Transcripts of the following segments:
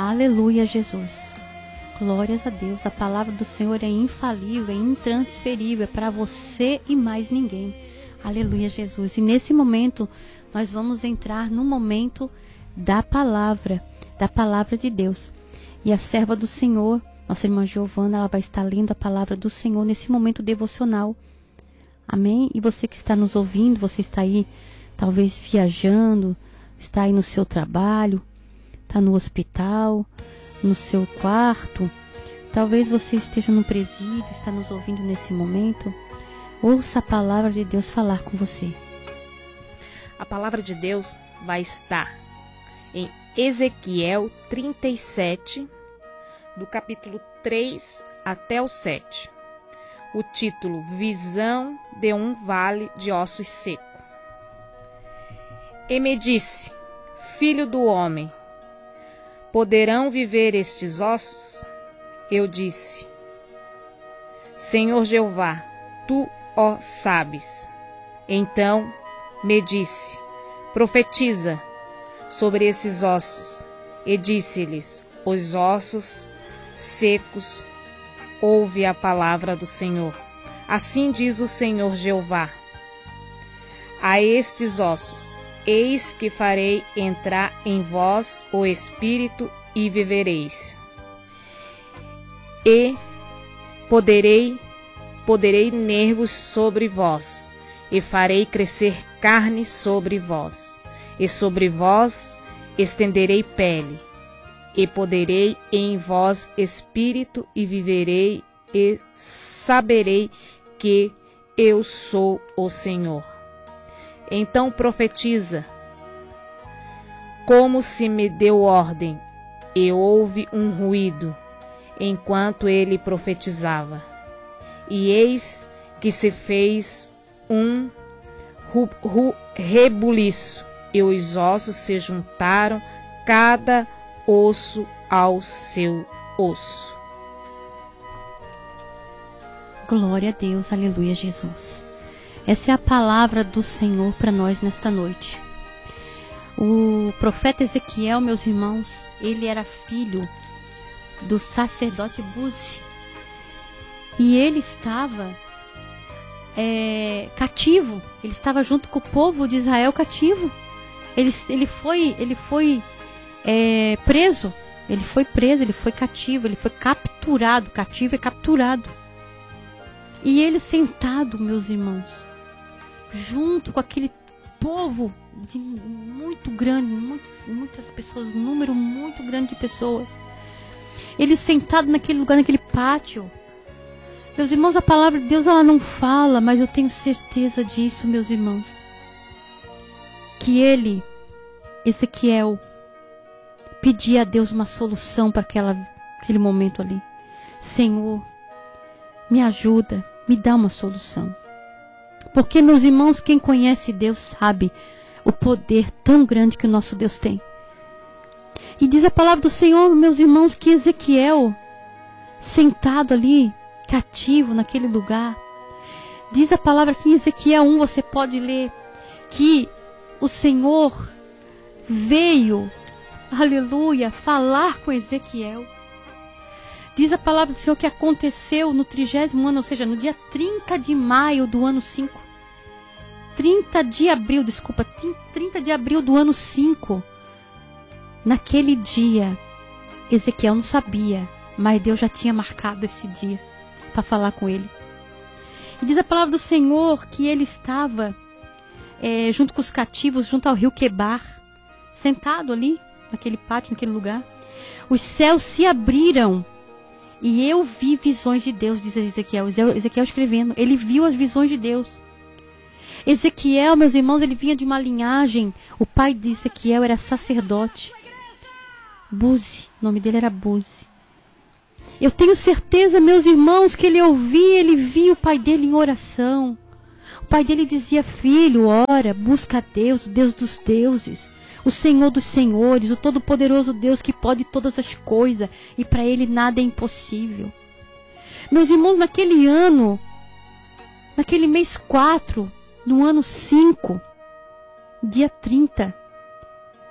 Aleluia, Jesus. Glórias a Deus. A palavra do Senhor é infalível, é intransferível, é para você e mais ninguém. Aleluia, Jesus. E nesse momento, nós vamos entrar no momento da palavra de Deus. E a serva do Senhor, nossa irmã Giovana, ela vai estar lendo a palavra do Senhor nesse momento devocional. Amém? E você que está nos ouvindo, você está aí, talvez viajando, está aí no seu trabalho, está no hospital, no seu quarto, talvez você esteja no presídio, está nos ouvindo nesse momento. Ouça a palavra de Deus falar com você. A palavra de Deus vai estar em Ezequiel 37, do capítulo 3 até o 7. O título: Visão de um vale de ossos secos. E me disse: Filho do homem, poderão viver estes ossos? Eu disse: Senhor Jeová, tu ó sabes. Então me disse: Profetiza sobre esses ossos. E disse-lhes: Os ossos secos, ouve a palavra do Senhor. Assim diz o Senhor Jeová: A estes ossos, eis que farei entrar em vós o Espírito e vivereis. E poderei nervos sobre vós, e farei crescer carne sobre vós, e sobre vós estenderei pele, e poderei em vós espírito e viverei, e saberei que eu sou o Senhor. Então profetiza, como se me deu ordem, e houve um ruído, enquanto ele profetizava. E eis que se fez um rebuliço, e os ossos se juntaram, cada osso ao seu osso. Glória a Deus, aleluia, Jesus. Essa é a palavra do Senhor para nós nesta noite. O profeta Ezequiel, meus irmãos, ele era filho do sacerdote Buzi. E ele estava cativo. Ele estava junto com o povo de Israel cativo. Ele foi preso. Ele foi preso, ele foi cativo, ele foi capturado. Cativo e capturado. E ele sentado, meus irmãos, junto com aquele povo muito grande, muitas pessoas, um número muito grande de pessoas. Ele sentado naquele lugar, naquele pátio. Meus irmãos, a palavra de Deus, ela não fala, mas eu tenho certeza disso, meus irmãos. Que ele, Ezequiel, pedia a Deus uma solução para aquele momento ali. Senhor, me ajuda, me dá uma solução. Porque, meus irmãos, quem conhece Deus sabe o poder tão grande que o nosso Deus tem. E diz a palavra do Senhor, meus irmãos, que Ezequiel, sentado ali, cativo naquele lugar, diz a palavra que em Ezequiel 1 você pode ler que o Senhor veio, aleluia, falar com Ezequiel. Diz a palavra do Senhor que aconteceu no 30º ano, ou seja, no dia 30 de maio do ano 5. 30 de abril do ano 5. Naquele dia, Ezequiel não sabia, mas Deus já tinha marcado esse dia para falar com ele. E diz a palavra do Senhor que ele estava junto com os cativos, junto ao rio Quebar, sentado ali, naquele pátio, naquele lugar. Os céus se abriram e eu vi visões de Deus, diz Ezequiel. Ezequiel escrevendo, ele viu as visões de Deus. Ezequiel, meus irmãos, ele vinha de uma linhagem, o pai de Ezequiel era sacerdote. Buzi, o nome dele era Buzi. Eu tenho certeza, meus irmãos, que ele via o pai dele em oração. O pai dele dizia: filho, ora, busca a Deus, o Deus dos deuses, o Senhor dos senhores, o todo-poderoso Deus que pode todas as coisas, e para ele nada é impossível. Meus irmãos, naquele ano, naquele mês 4, no ano 5, dia 30,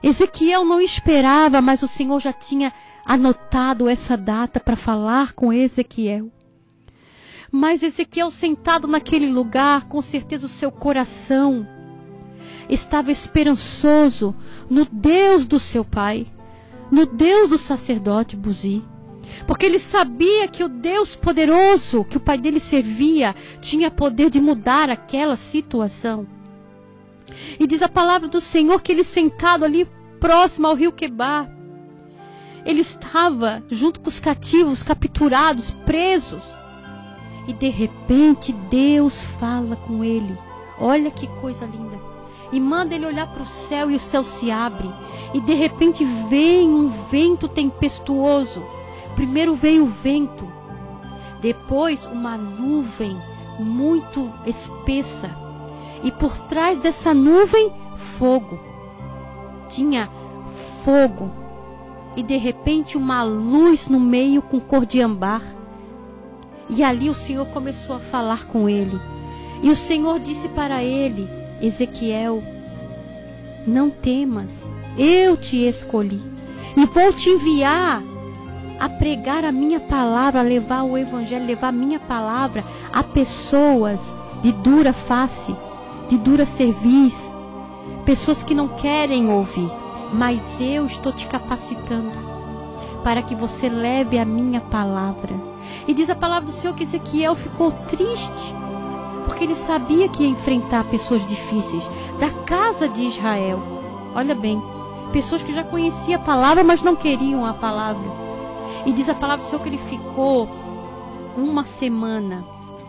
Ezequiel não esperava, mas o Senhor já tinha anotado essa data para falar com Ezequiel. Mas Ezequiel, sentado naquele lugar, com certeza o seu coração estava esperançoso no Deus do seu pai, no Deus do sacerdote Buzi. Porque ele sabia que o Deus poderoso que o pai dele servia tinha poder de mudar aquela situação. E diz a palavra do Senhor que ele, sentado ali próximo ao rio Quebar, ele estava junto com os cativos, capturados, presos. E de repente Deus fala com ele. Olha que coisa linda. E manda ele olhar para o céu, e o céu se abre. E de repente vem um vento tempestuoso. Primeiro veio o vento, depois uma nuvem muito espessa. E por trás dessa nuvem, fogo. Tinha fogo. E de repente uma luz no meio com cor de ambar. E ali o Senhor começou a falar com ele. E o Senhor disse para ele: Ezequiel, não temas, eu te escolhi. E vou te enviar a pregar a minha palavra, a levar o evangelho, levar a minha palavra a pessoas de dura face, de dura cerviz, pessoas que não querem ouvir, mas eu estou te capacitando para que você leve a minha palavra. E diz a palavra do Senhor que Ezequiel ficou triste, porque ele sabia que ia enfrentar pessoas difíceis da casa de Israel. Olha bem, pessoas que já conheciam a palavra, mas não queriam a palavra. E diz a palavra do Senhor que ele ficou uma semana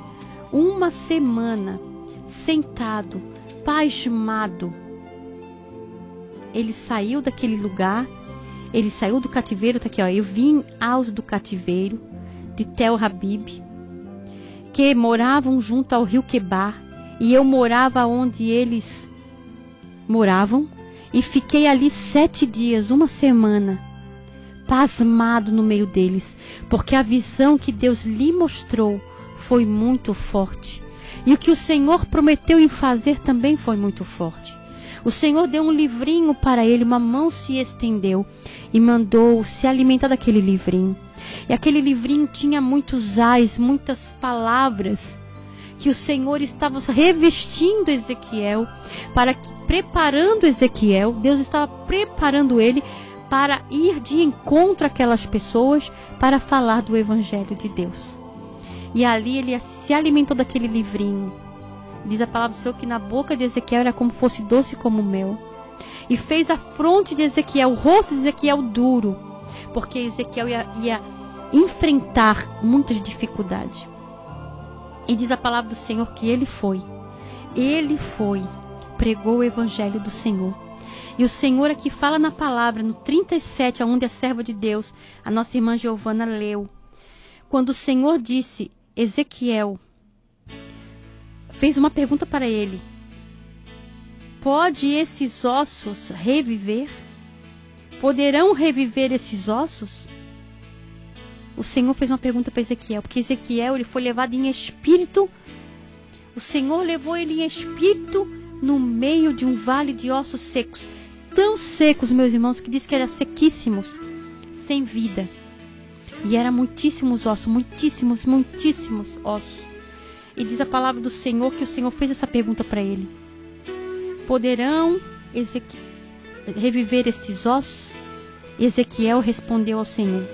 sentado, pasmado. Ele saiu daquele lugar, ele saiu do cativeiro, tá aqui, ó. Eu vim aos do cativeiro de Tel Habib, que moravam junto ao rio Quebar, e eu morava onde eles moravam, e fiquei ali 7 dias, uma semana, pasmado no meio deles, porque a visão que Deus lhe mostrou foi muito forte. E o que o Senhor prometeu em fazer também foi muito forte. O Senhor deu um livrinho para ele, uma mão se estendeu e mandou se alimentar daquele livrinho. E aquele livrinho tinha muitos ais, muitas palavras que o Senhor estava revestindo Ezequiel, preparando Ezequiel. Deus estava preparando ele para ir de encontro àquelas pessoas, para falar do Evangelho de Deus. E ali ele se alimentou daquele livrinho. Diz a palavra do Senhor que na boca de Ezequiel era como fosse doce como mel. E fez a fronte de Ezequiel, o rosto de Ezequiel duro, porque Ezequiel ia enfrentar muitas dificuldades. E diz a palavra do Senhor que ele foi, pregou o Evangelho do Senhor. E o Senhor aqui fala na palavra, no 37, onde a serva de Deus, a nossa irmã Giovana, leu. Quando o Senhor disse, Ezequiel, fez uma pergunta para ele: pode esses ossos reviver? Poderão reviver esses ossos? O Senhor fez uma pergunta para Ezequiel, porque Ezequiel ele foi levado em espírito. O Senhor levou ele em espírito no meio de um vale de ossos secos. Tão secos, meus irmãos, que diz que eram sequíssimos, sem vida. E eram muitíssimos ossos, muitíssimos ossos. E diz a palavra do Senhor que o Senhor fez essa pergunta para ele: poderão reviver estes ossos? Ezequiel respondeu ao Senhor: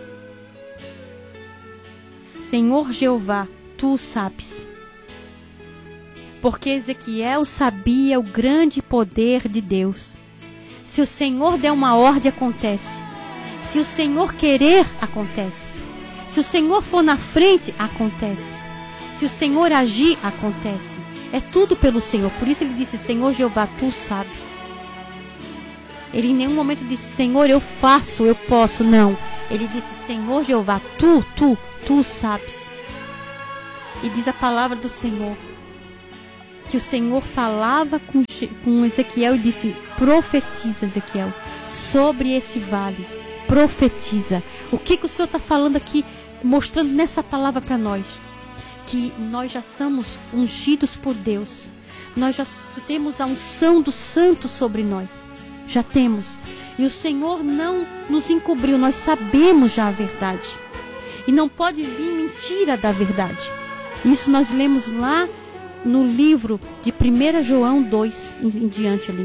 Senhor Jeová, tu o sabes. Porque Ezequiel sabia o grande poder de Deus. Se o Senhor der uma ordem, acontece. Se o Senhor querer, acontece. Se o Senhor for na frente, acontece. Se o Senhor agir, acontece. É tudo pelo Senhor. Por isso ele disse, Senhor Jeová, tu sabes. Ele em nenhum momento disse, Senhor, eu faço, eu posso. Não. Ele disse, Senhor Jeová, tu sabes. E diz a palavra do Senhor que o Senhor falava com Ezequiel e disse, profetiza, Ezequiel, sobre esse vale. Profetiza. O que o Senhor está falando aqui, mostrando nessa palavra para nós? Que nós já somos ungidos por Deus. Nós já temos a unção do Santo sobre nós. Já temos. E o Senhor não nos encobriu, nós sabemos já a verdade. E não pode vir mentira da verdade. Isso nós lemos lá no livro de 1 João 2, em diante ali.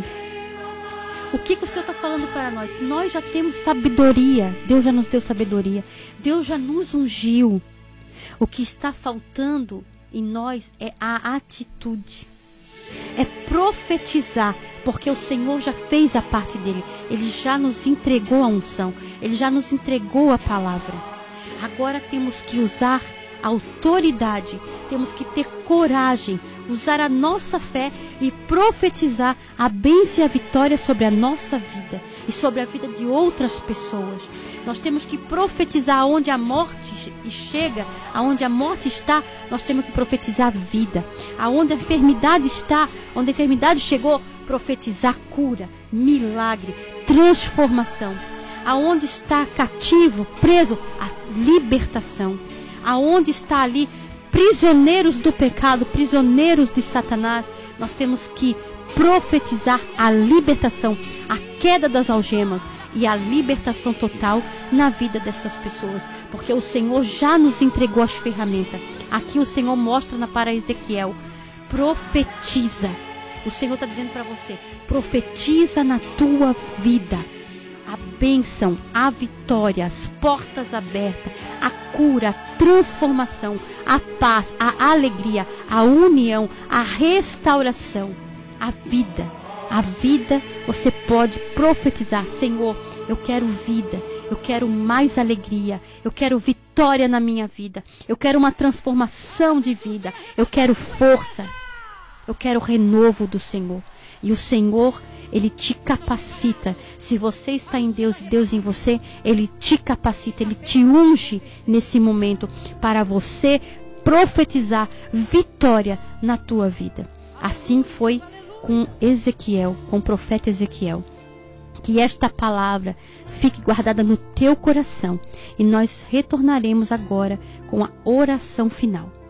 O que o Senhor está falando para nós? Nós já temos sabedoria. Deus já nos deu sabedoria. Deus já nos ungiu. O que está faltando em nós é a atitude. É profetizar, porque o Senhor já fez a parte dele. Ele já nos entregou a unção. Ele já nos entregou a palavra. Agora temos que usar a autoridade. Temos que ter coragem. Usar a nossa fé e profetizar a bênção e a vitória sobre a nossa vida. E sobre a vida de outras pessoas. Nós temos que profetizar aonde a morte chega, aonde a morte está, nós temos que profetizar vida. Aonde a enfermidade está, onde a enfermidade chegou, profetizar cura, milagre, transformação. Aonde está cativo, preso, a libertação. Aonde está ali prisioneiros do pecado, prisioneiros de Satanás, nós temos que profetizar a libertação, a queda das algemas e a libertação total na vida destas pessoas, porque o Senhor já nos entregou as ferramentas. Aqui o Senhor mostra para Ezequiel: profetiza. O Senhor está dizendo para você: profetiza na tua vida a bênção, a vitória, as portas abertas, a cura, a transformação, a paz, a alegria, a união, a restauração, a vida. A vida, você pode profetizar: Senhor, eu quero vida, eu quero mais alegria, eu quero vitória na minha vida, eu quero uma transformação de vida, eu quero força, eu quero renovo do Senhor. E o Senhor, Ele te capacita. Se você está em Deus e Deus em você, Ele te capacita, Ele te unge nesse momento para você profetizar vitória na tua vida. Assim foi com Ezequiel, com o profeta Ezequiel. Que esta palavra fique guardada no teu coração. E nós retornaremos agora com a oração final.